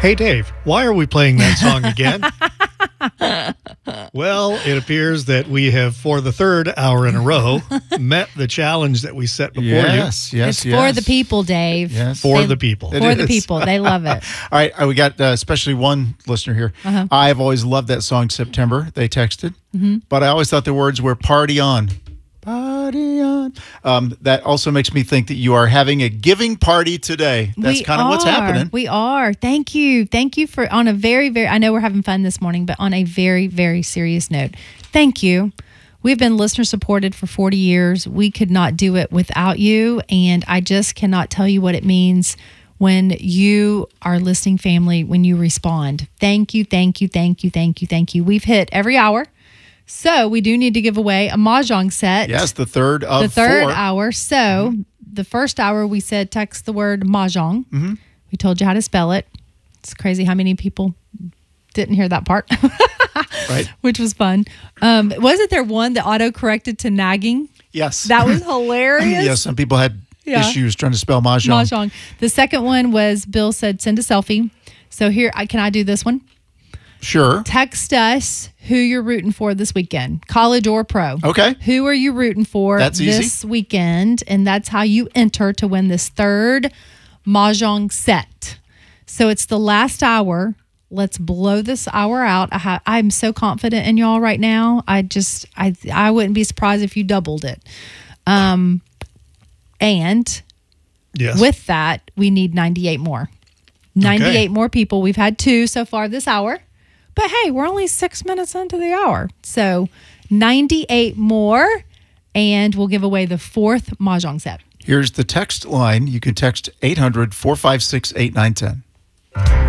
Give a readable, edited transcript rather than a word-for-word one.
Hey, Dave, why are we playing that song again? Well, it appears that we have, for the third hour in a row, met the challenge that we set before you. Yes. It's for the people, Dave. Yes. For the people. For the people. They love it. All right, we got especially one listener here. I've always loved that song, September. They texted, but I always thought the words were "party on." Party on. That also makes me think that you are having a giving party today. That's kind of what's happening. We are. Thank you. Thank you for, on a very, very, I know we're having fun this morning, but on a very, very serious note, thank you. We've been listener supported for 40 years. We could not do it without you. And I just cannot tell you what it means when you are listening family, when you respond. Thank you, thank you, thank you, thank you, thank you. We've hit every hour. So we do need to give away a Mahjong set. Yes, the third of the third 4. hour. So the first hour we said text the word Mahjong. We told you how to spell it. It's crazy how many people didn't hear that part. Right. Which was fun. Wasn't there one that auto-corrected to nagging? Yes. That was hilarious. Yes, some people had issues trying to spell Mahjong. Mahjong. The second one was Bill said send a selfie. So here, can I do this one? Sure. Text us who you're rooting for this weekend, college or pro. Okay. Who are you rooting for this weekend? And that's how you enter to win this third Mahjong set. So it's the last hour. Let's blow this hour out. I'm so confident in y'all right now. I wouldn't be surprised if you doubled it. And with that, we need 98 more. 98 more people. We've had 2 so far this hour. But hey, we're only 6 minutes into the hour. So 98 more, and we'll give away the 4th Mahjong set. Here's the text line. You can text 800-456-8910.